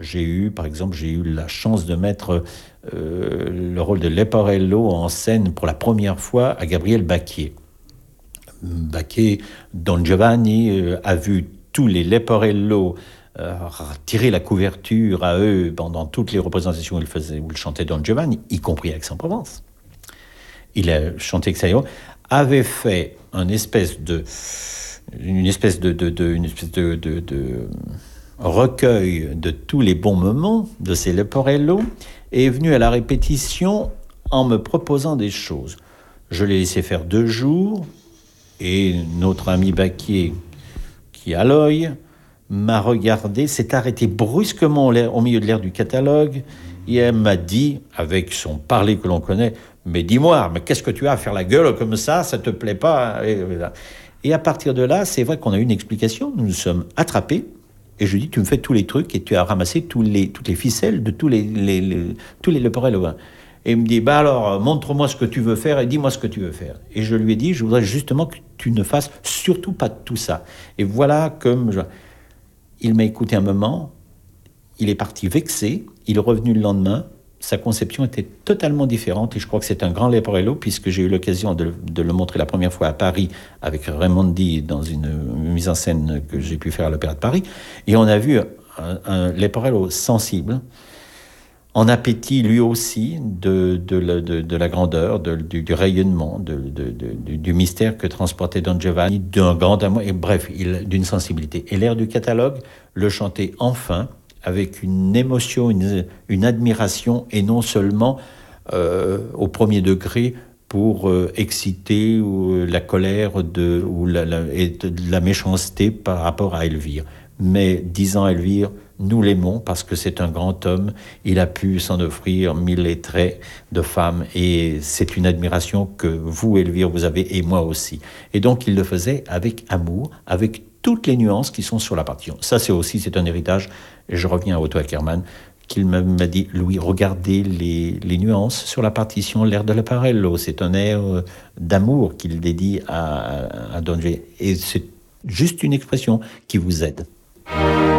Par exemple, j'ai eu la chance de mettre le rôle de Leporello en scène pour la première fois à Gabriel Bacquier. Bacquier, Don Giovanni, a vu tous les Leporello tirer la couverture à eux pendant toutes les représentations où il chantait Don Giovanni, y compris Aix-en-Provence. Il a chanté Aix-en-Provence, avait fait une espèce de recueil de tous les bons moments de ces Leporello et est venu à la répétition en me proposant des choses. Je l'ai laissé faire 2 jours et notre ami Bacquier, qui a l'œil, m'a regardé, s'est arrêté brusquement au milieu de l'air du catalogue et elle m'a dit, avec son parler que l'on connaît, « Mais dis-moi, mais qu'est-ce que tu as à faire la gueule comme ça te plaît pas ?» Et à partir de là, c'est vrai qu'on a eu une explication, nous nous sommes attrapés, et je lui dis, tu me fais tous les trucs, et tu as ramassé toutes les ficelles de tous les Leporello. Et il me dit, alors, montre-moi ce que tu veux faire, et dis-moi ce que tu veux faire. Et je lui ai dit, je voudrais justement que tu ne fasses surtout pas tout ça. Et voilà il m'a écouté un moment, il est parti vexé, il est revenu le lendemain, sa conception était totalement différente et je crois que c'est un grand Leporello puisque j'ai eu l'occasion de le montrer la première fois à Paris avec Raimondi dans une mise en scène que j'ai pu faire à l'Opéra de Paris et on a vu un Leporello sensible, en appétit lui aussi de la grandeur, du rayonnement, du mystère que transportait Don Giovanni, d'un grand amour, et bref, d'une sensibilité. Et l'air du catalogue le chantait enfin avec une émotion, une admiration, et non seulement au premier degré pour exciter la colère et de la méchanceté par rapport à Elvire. Mais disant à Elvire, nous l'aimons parce que c'est un grand homme, il a pu s'en offrir 1000 traits de femme et c'est une admiration que vous, Elvire, vous avez et moi aussi. Et donc il le faisait avec amour, avec toutes les nuances qui sont sur la partition. Ça c'est un héritage, et je reviens à Otto Ackermann, qu'il m'a dit, Louis, regardez les nuances sur la partition, l'air de Leporello, c'est un air d'amour qu'il dédie à Don Giovanni. Et c'est juste une expression qui vous aide.